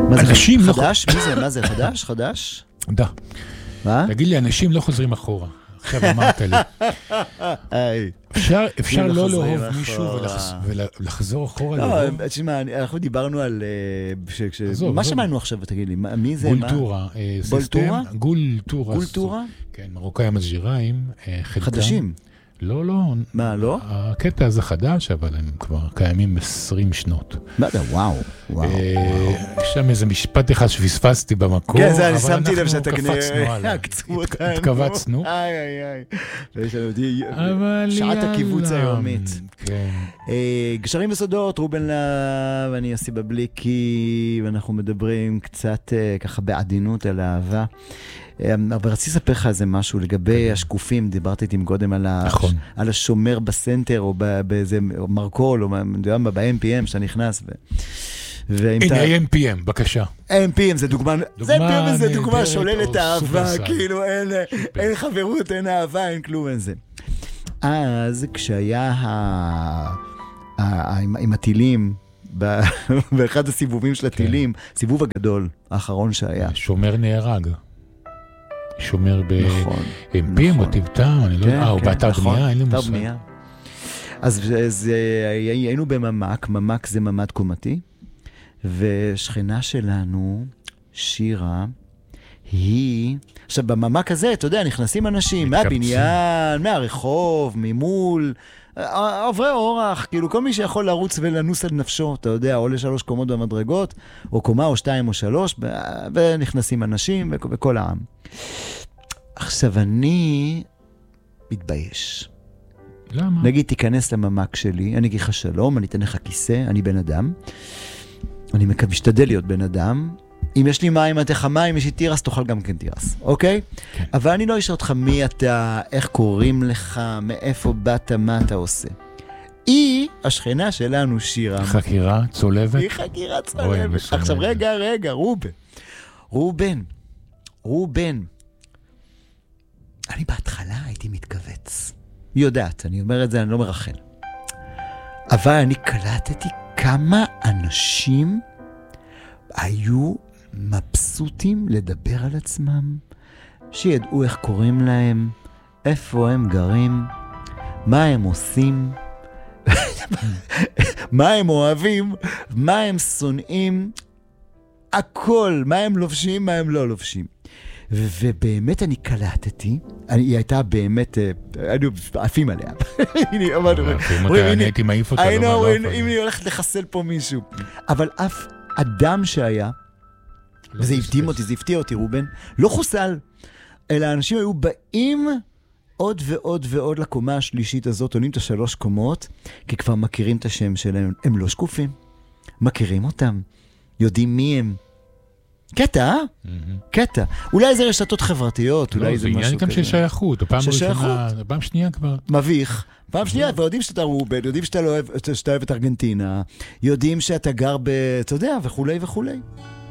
אנשים לא... חדש? מי זה? מה זה? חדש? חדש? דה. מה? תגיד לי, אנשים לא חוזרים אחורה. עכשיו אמרת לי. אפשר לא לאהוב מישהו ולחזור אחורה לאהוב? לא, תשמע, אנחנו דיברנו על... מה שמענו עכשיו, תגיד לי? מי זה? גולטורה. בולטורה? גולטורה. כן, מרוקאי המסג'יריים. חדשים? לא, לא. מה, לא? הקטע הזה חדש, אבל הם כבר קיימים 20 שנות. מה זה? וואו. יש שם איזה משפט אחד שפספסתי במקור, כן, זה אני אבל שמתי לב אנחנו שאתה קפצנו עליו. התכווצנו. שעת הקיבוץ היומית. כן. גשרים וסודות, רובן להב, אני יוסי בבליקי, ואנחנו מדברים קצת ככה בעדינות על האהבה. אבל רציתי לספר לך איזה משהו לגבי השקופים, דיברתי איתי קודם על השומר בסנטר, או באיזה מרקול, או ב-MPM שאתה נכנס. הנה, MPM, בבקשה. MPM זה דוגמה שוללת אהבה, כאילו אין חברות, אין אהבה, אין כלום, אין זה. אז כשהיה עם הטילים, באחד הסיבובים של הטילים, סיבוב הגדול, האחרון שהיה. שומר נהרג. שומר ב-MPM או טבטה, אני לא יודע, או באתר בנייה, אין לי מושג. אז היינו בממק, ממק זה ממד קומתי, ושכנה שלנו, שירה, היא... עכשיו, בממק הזה, אתה יודע, נכנסים אנשים מהבניין, מהרחוב, ממול, עוברי אורח, כאילו כל מי שיכול לרוץ ולנוס על נפשו, אתה יודע, עולה 3 קומות במדרגות, או קומה או 2 או 3, ונכנסים אנשים וכל העם. עכשיו, אני מתבייש. למה? נגיד, תיכנס לממק שלי, אני אגיד לך שלום, אני אתן לך כיסא, אני בן אדם, אני משתדל להיות בן אדם, אם יש לי מים, אתה לך מים, יש לי תירס, תאכל גם כן תירס, אוקיי? כן. אבל אני לא אשאל אותך מי אתה, איך קוראים לך, מאיפה באת, מה אתה עושה. היא, השכנה שלנו, שירה. חקירה צולבת? היא חקירה צולבת. עכשיו, רגע, רובן. אני בהתחלה הייתי מתכווץ. היא יודעת, אני אומר את זה, אני לא מרחל. אבל אני קלטתי כמה אנשים היו מבסוטים לדבר על עצמם, שידעו איך קוראים להם, איפה הם גרים, מה הם עושים, מה הם אוהבים, מה הם שונאים, הכל, מה הם לובשים, מה הם לא לובשים. ובאמת אני קלטתי, היא הייתה באמת, אני עפים עליה. עפים אותה, אני הייתי מעיף אותה. אם היא הולכת לחסל פה מישהו. אבל אף אדם שהיה, וזה הפתיע אותי רובן, לא חוסל, אלא האנשים היו באים עוד ועוד ועוד לקומה השלישית הזאת, עולים את 3 קומות, כי כבר מכירים את השם שלהם, הם לא שקופים, מכירים אותם, יודעים מי הם. קטע, קטע. אולי זה רשתות חברתיות, אולי זה משהו כזה. זה עניין גם של שייכות, פעם שנייה כבר. מביך. פעם שנייה, ויודעים שאתה רובן, יודעים שאתה אוהב את ארגנטינה, יודעים שאתה גר אתה יודע, וכולי וכולי.